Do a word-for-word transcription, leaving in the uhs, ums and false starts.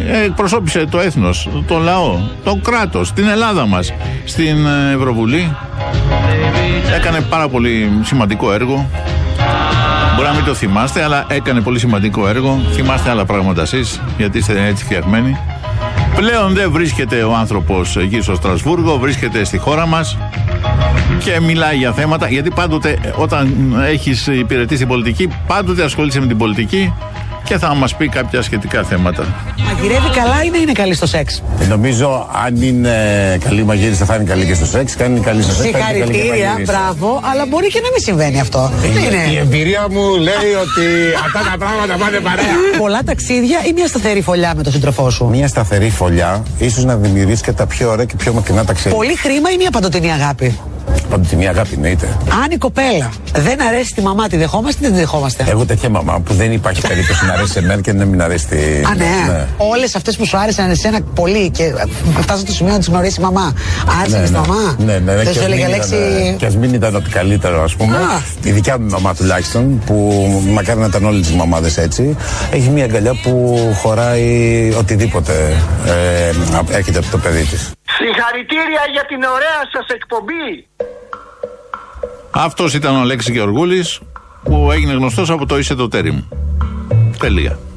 εκπροσώπησε το έθνος, το λαό, το κράτος, την Ελλάδα μας στην Ευρωβουλή. Έκανε πάρα πολύ σημαντικό έργο. Μπορεί να μην το θυμάστε, αλλά έκανε πολύ σημαντικό έργο. Θυμάστε άλλα πράγματα εσείς, γιατί είστε έτσι φτιαγμένοι. Πλέον δεν βρίσκεται ο άνθρωπος εκεί στο Στρασβούργο, βρίσκεται στη χώρα μας και μιλάει για θέματα, γιατί πάντοτε όταν έχεις υπηρετήσει την πολιτική, πάντοτε ασχολείσαι με την πολιτική και θα μας πει κάποια σχετικά θέματα. Μαγειρεύει καλά ή να είναι καλή στο σεξ? Νομίζω αν είναι καλή μαγείρισα θα είναι καλή και στο σεξ. Αν είναι καλή στο σεξ θα είναι καλή και συγχαρητήρια, μπράβο, αλλά μπορεί και να μην συμβαίνει αυτό. Η, η εμπειρία μου λέει ότι αυτά τα πράγματα πάνε παρέα. Πολλά ταξίδια ή μια σταθερή φωλιά με τον σύντροφό σου? Μια σταθερή φωλιά, ίσως να δημιουργήσει και τα πιο ωραία και πιο μακρινά ταξίδια. Πολύ χρήμα ή μια παντοτινή αγάπη? Παντοτινή αγάπη, εννοείται. Αν η κοπέλα δεν αρέσει τη μαμά, τη δεχόμαστε ή δεν τη δεχόμαστε? Εγώ τέτοια μαμά που δεν υπάρχει περίπτωση να αρέσει σε μένα και να μην αρέσει τη. Α, ναι. ναι. Όλες αυτές που σου άρεσαν εσένα πολύ και φτάσαν στο σημείο να τις γνωρίσει η μαμά, άρεσαν ναι, στη ναι. μαμά. Ναι, ναι, ναι. Δεν σου έλεγε λέξη. Και ας μην ήταν ότι καλύτερο, ας πούμε. Α. Η δικιά μου μαμά τουλάχιστον, που μακάρι να ήταν όλες τις μαμάδες έτσι, έχει μια αγκαλιά που χωράει οτιδήποτε ε, έρχεται από το παιδί της. Συγχαρητήρια για την ωραία σας εκπομπή. Αυτός ήταν ο Αλέξης Γεωργούλης, που έγινε γνωστός από το «Είσαι το τέρι μου». Τελεία.